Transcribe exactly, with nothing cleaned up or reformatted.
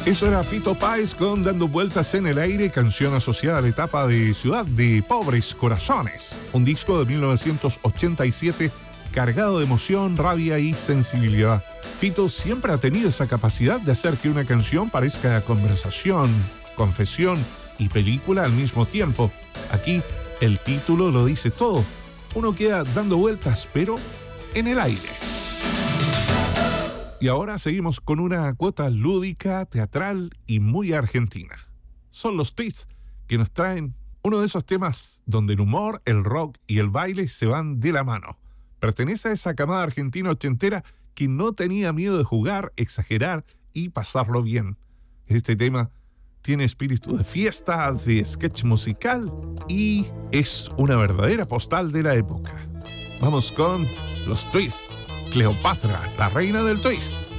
Eso era Fito Páez con Dando Vueltas en el Aire, canción asociada a la etapa de Ciudad de Pobres Corazones. Un disco de mil novecientos ochenta y siete cargado de emoción, rabia y sensibilidad. Fito siempre ha tenido esa capacidad de hacer que una canción parezca conversación, confesión y película al mismo tiempo. Aquí el título lo dice todo. Uno queda dando vueltas, pero en el aire. Y ahora seguimos con una cuota lúdica, teatral y muy argentina. Son los Twists que nos traen uno de esos temas donde el humor, el rock y el baile se van de la mano. Pertenece a esa camada argentina ochentera que no tenía miedo de jugar, exagerar y pasarlo bien. Este tema tiene espíritu de fiesta, de sketch musical y es una verdadera postal de la época. Vamos con los Twists. Cleopatra, la reina del twist.